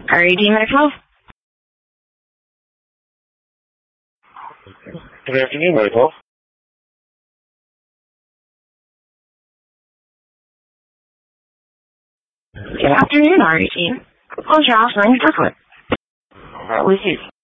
RAD Medical? Good afternoon, Medical. Good afternoon, RAD. Close your office line in Brooklyn. What was you?